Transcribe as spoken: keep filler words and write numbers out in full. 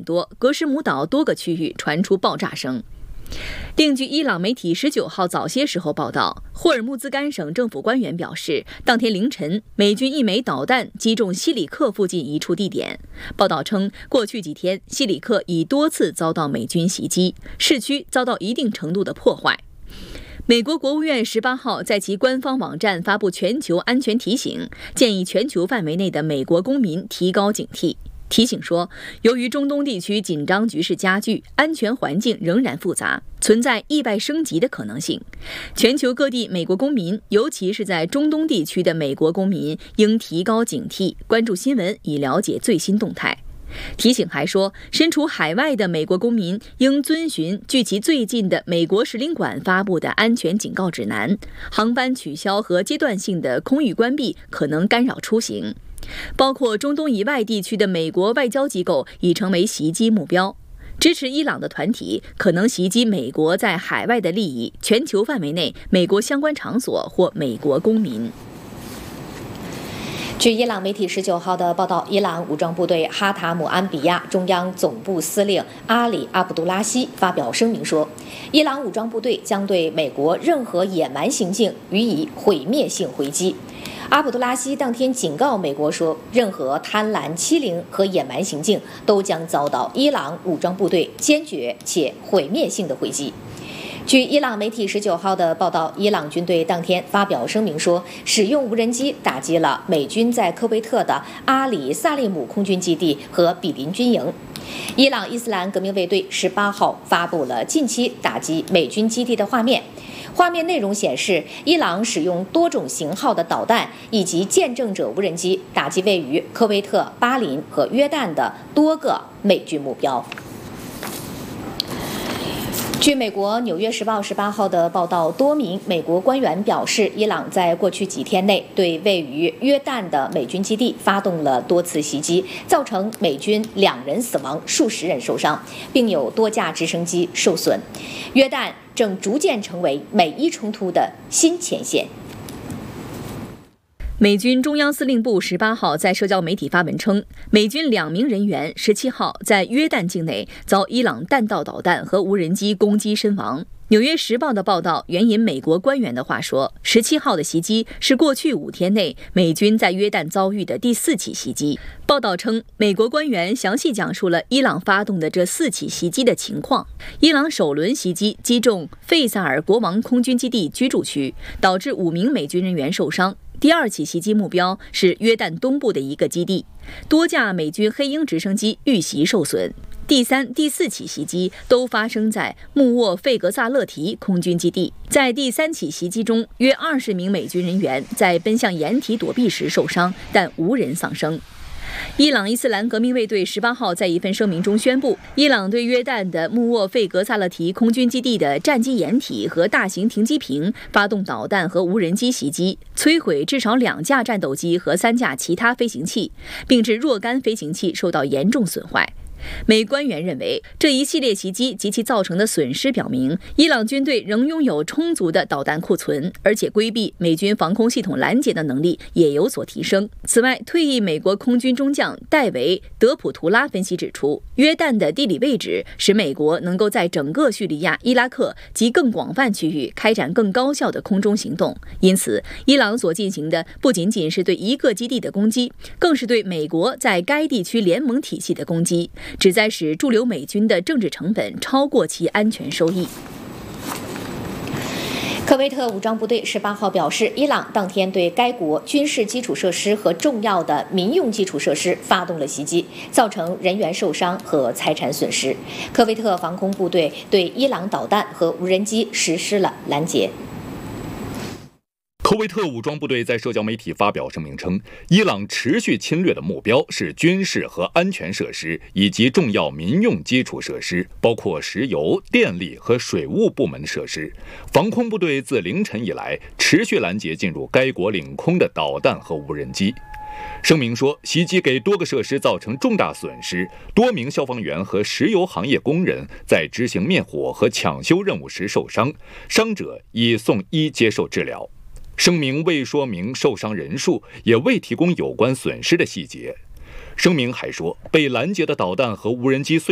多，格什姆岛多个区域传出爆炸声。另据伊朗媒体十九号早些时候报道，霍尔木兹干省政府官员表示，当天凌晨，美军一枚导弹击中西里克附近一处地点。报道称，过去几天，西里克已多次遭到美军袭击，市区遭到一定程度的破坏。美国国务院十八号在其官方网站发布全球安全提醒，建议全球范围内的美国公民提高警惕。提醒说，由于中东地区紧张局势加剧，安全环境仍然复杂，存在意外升级的可能性。全球各地美国公民，尤其是在中东地区的美国公民，应提高警惕，关注新闻以了解最新动态。提醒还说，身处海外的美国公民应遵循距其最近的美国使领馆发布的安全警告指南，航班取消和阶段性的空域关闭可能干扰出行。包括中东以外地区的美国外交机构已成为袭击目标，支持伊朗的团体可能袭击美国在海外的利益，全球范围内美国相关场所或美国公民。 据伊朗媒体十九号的报道，伊朗武装部队哈塔姆安比亚中央总部司令阿里·阿卜杜拉希发表声明说，伊朗武装部队将对美国任何野蛮行径予以毁灭性回击。阿卜杜拉希当天警告美国说，任何贪婪、欺凌和野蛮行径都将遭到伊朗武装部队坚决且毁灭性的回击。据伊朗媒体十九号的报道，伊朗军队当天发表声明说，使用无人机打击了美军在科威特的阿里萨利姆空军基地和比邻军营。伊朗伊斯兰革命卫队十八号发布了近期打击美军基地的画面。画面内容显示，伊朗使用多种型号的导弹以及见证者无人机打击位于科威特、巴林和约旦的多个美军目标。据美国《纽约时报》十八号的报道，多名美国官员表示，伊朗在过去几天内对位于约旦的美军基地发动了多次袭击，造成美军两人死亡、数十人受伤，并有多架直升机受损。约旦正逐渐成为美伊冲突的新前线。 美军中央司令部十八号在社交媒体发文称，美军两名人员十七号在约旦境内遭伊朗弹道导弹和无人机攻击身亡。纽约时报的报道援引美国官员的话说，十七号的袭击是过去五天内美军在约旦遭遇的第四起袭击。报道称，美国官员详细讲述了伊朗发动的这四起袭击的情况。伊朗首轮袭击击中费萨尔国王空军基地居住区，导致五名美军人员受伤。第二起袭击目标是约旦东部的一个基地，多架美军黑鹰直升机遇袭受损。第三、第四起袭击都发生在穆沃费格萨勒提空军基地。在第三起袭击中，约二十名美军人员在奔向掩体躲避时受伤，但无人丧生。伊朗伊斯兰革命卫队十八号在一份声明中宣布，伊朗对约旦的穆沃费格萨勒提空军基地的战机掩体和大型停机坪发动导弹和无人机袭击，摧毁至少两架战斗机和三架其他飞行器，并致若干飞行器受到严重损坏。美官员认为，这一系列袭击及其造成的损失表明，伊朗军队仍拥有充足的导弹库存，而且规避美军防空系统拦截的能力也有所提升。此外，退役美国空军中将戴维·德普图拉分析指出，约旦的地理位置使美国能够在整个叙利亚、伊拉克及更广泛区域开展更高效的空中行动。因此，伊朗所进行的不仅仅是对一个基地的攻击，更是对美国在该地区联盟体系的攻击，旨在使驻留美军的政治成本超过其安全收益。 科威特武装部队十八号表示，伊朗当天对该国军事基础设施和重要的民用基础设施发动了袭击，造成人员受伤和财产损失。科威特防空部队对伊朗导弹和无人机实施了拦截。 科威特武装部队在社交媒体发表声明称，伊朗持续侵略的目标是军事和安全设施以及重要民用基础设施，包括石油、电力和水务部门设施。防空部队自凌晨以来持续拦截进入该国领空的导弹和无人机。声明说，袭击给多个设施造成重大损失，多名消防员和石油行业工人在执行灭火和抢修任务时受伤，伤者已送医接受治疗。声明未说明受伤人数，也未提供有关损失的细节。声明还说，被拦截的导弹和无人机碎